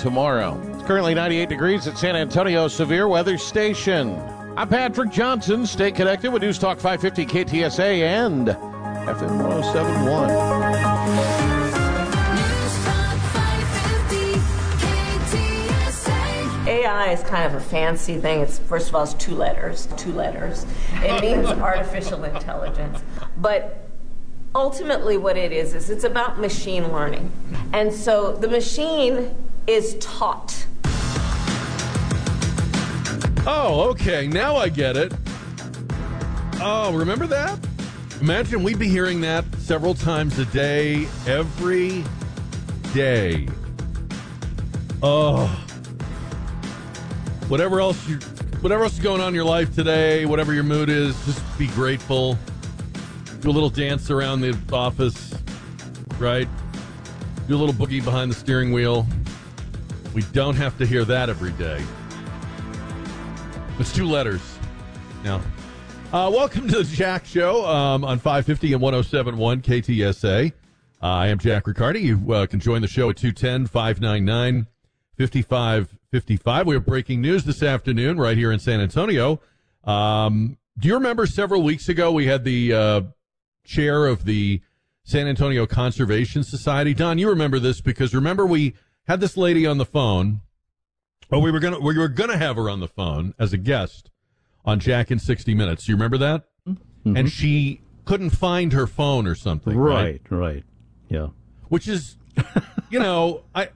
tomorrow. It's currently 98 degrees at San Antonio Severe Weather Station. I'm Patrick Johnson. Stay connected with News Talk 550 KTSA and FM 1071. AI is kind of a fancy thing. It's, first of all, it's two letters. It means artificial intelligence. But ultimately what it is it's about machine learning. And so the machine is taught. Oh, okay. Now I get it. Oh, remember that? Imagine we'd be hearing that several times a day, every day. Oh. Whatever else is going on in your life today, whatever your mood is, just be grateful. Do a little dance around the office, right? Do a little boogie behind the steering wheel. We don't have to hear that every day. It's two letters now. Welcome to the Jack Show on 550 and 107.1 KTSA. I am Jack Riccardi. You can join the show at 210-599-5555. We have breaking news this afternoon right here in San Antonio. Do you remember several weeks ago we had the chair of the San Antonio Conservation Society? Don, you remember this because remember we had this lady on the phone. Oh, we were gonna have her on the phone as a guest on Jack in 60 Minutes. You remember that? Mm-hmm. And she couldn't find her phone or something. Right. Yeah. Which is, I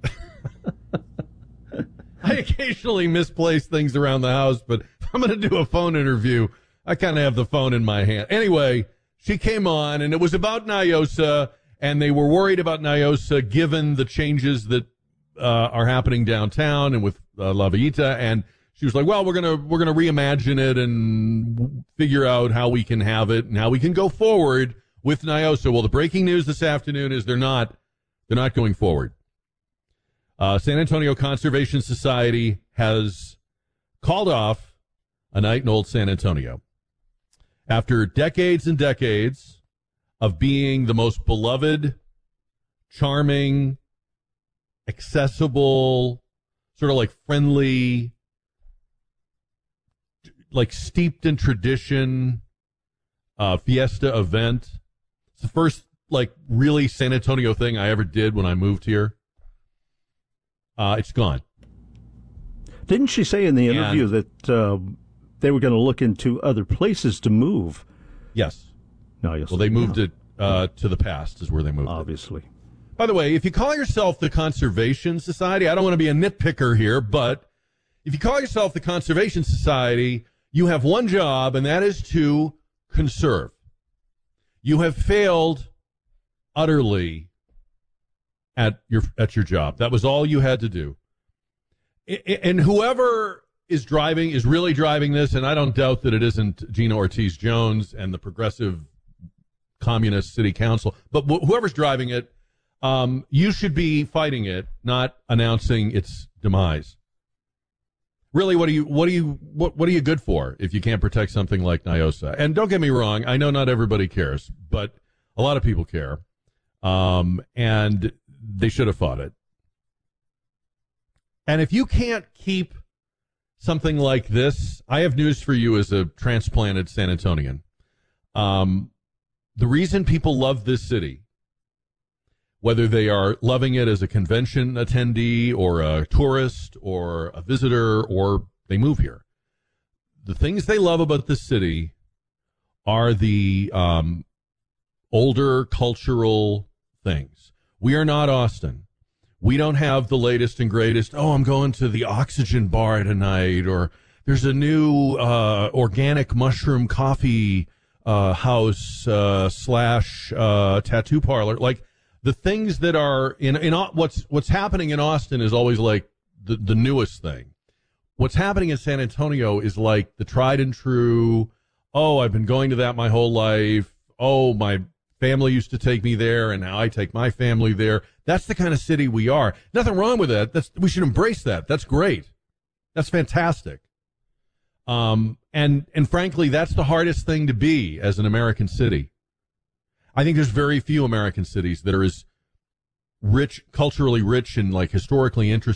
occasionally misplace things around the house, but if I'm going to do a phone interview, I kind of have the phone in my hand. Anyway, she came on, and it was about Nyosa, and they were worried about Nyosa given the changes that are happening downtown and with La Villita, and she was like, well, we're gonna reimagine it and figure out how we can have it and how we can go forward with Nyosa. Well, the breaking news this afternoon is they're not going forward. San Antonio Conservation Society has called off a night in Old San Antonio. After decades and decades of being the most beloved, charming, accessible, sort of like friendly, like steeped in tradition, fiesta event. It's the first like really San Antonio thing I ever did when I moved here. It's gone. Didn't she say in the interview that they were going to look into other places to move? Yes. No, yes. Well, they moved it to the past is where they moved Obviously. it. By the way, if you call yourself the Conservation Society, I don't want to be a nitpicker here, but if you call yourself the Conservation Society, you have one job, and that is to conserve. You have failed utterly at your job. That was all you had to do. And whoever is really driving this, and I don't doubt that it isn't Gina Ortiz-Jones and the progressive communist city council, but whoever's driving it, you should be fighting it, not announcing its demise. Really, what are you good for if you can't protect something like Nyosa? And don't get me wrong, I know not everybody cares, but a lot of people care, and they should have fought it. And if you can't keep something like this, I have news for you as a transplanted San Antonian. The reason people love this city, whether they are loving it as a convention attendee or a tourist or a visitor or they move here, the things they love about this city are the older cultural things. We are not Austin. We don't have the latest and greatest, I'm going to the Oxygen Bar tonight, or there's a new organic mushroom coffee house slash tattoo parlor. Like, the things that are in what's happening in Austin is always like the newest thing. What's happening in San Antonio is like the tried and true, I've been going to that my whole life. My family used to take me there, and now I take my family there. That's the kind of city we are. Nothing wrong with that. We should embrace that. That's great. That's fantastic. And frankly, that's the hardest thing to be as an American city. I think there's very few American cities that are as rich, culturally rich, and like historically interesting